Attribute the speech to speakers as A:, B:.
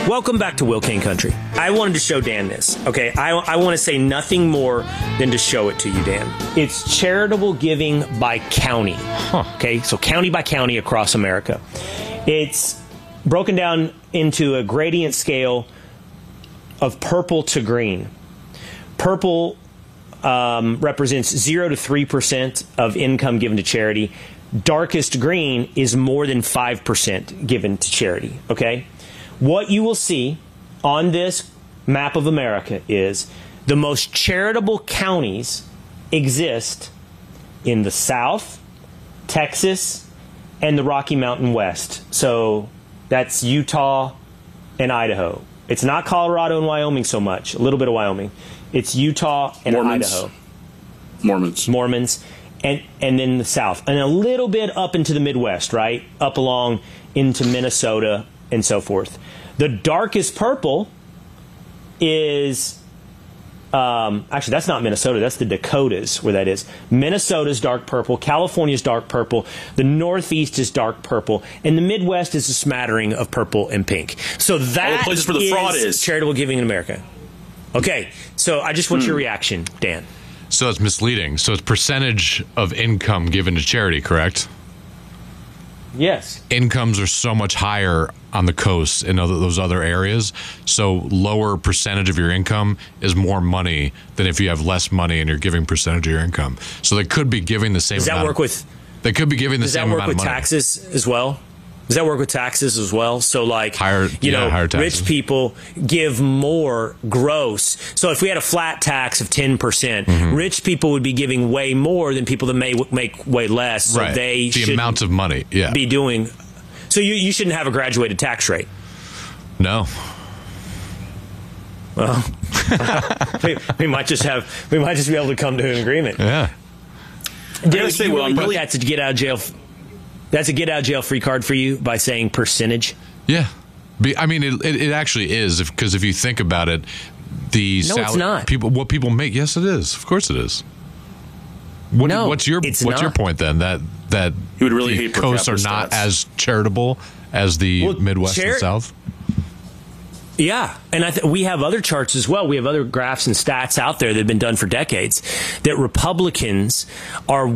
A: Welcome back to Will Kane Country. I wanted to show Dan this, okay? I want to say nothing more than to show it to you, Dan. It's charitable giving by county, okay? So county by county across America. It's broken down into a gradient scale of purple to green. Purple represents 0 to 3% of income given to charity. Darkest green is more than 5% given to charity, okay? What you will see on this map of America is the most charitable counties exist in the South, Texas, and the Rocky Mountain West. So that's Utah and Idaho. It's not Colorado and Wyoming so much, a little bit of Wyoming. It's Utah and Idaho. Mormons. And then the South. And a little bit up into the Midwest, right? Up along into Minnesota and so forth. The darkest purple is, actually that's not Minnesota, that's the Dakotas where that is. Minnesota's dark purple, California's dark purple, the Northeast is dark purple, and the Midwest is a smattering of purple and pink. So that
B: places where the fraud is
A: charitable giving in America. Okay, so I just want your reaction, Dan.
C: So it's misleading. So it's percentage of income given to charity, correct?
A: Yes.
C: Incomes are so much higher on the coast in those other areas. So lower percentage of your income is more money than if you have less money and you're giving percentage of your income. So they could be giving the same amount.
A: Does that work with?
C: They could be giving the same amount of money.
A: Does that work with taxes as well? Does that work with taxes as well? So like,
C: higher taxes.
A: Rich people give more gross. So if we had a flat tax of 10%, rich people would be giving way more than people that may make way less. So
C: right.
A: They
C: the amount of money,
A: be doing. So you shouldn't have a graduated tax rate.
C: No.
A: Well, we might just be able to come to an agreement.
C: Yeah.
A: That's a get out of jail. That's a get out of jail free card for you by saying percentage.
C: Yeah, I mean it actually is because if you think about it,
A: it's not.
C: What people make. Yes, it is. Of course, it is. What's your point then? That
B: you would really hate
C: coasts are not as charitable as the Midwest and South.
A: Yeah, and we have other charts as well. We have other graphs and stats out there that have been done for decades that Republicans are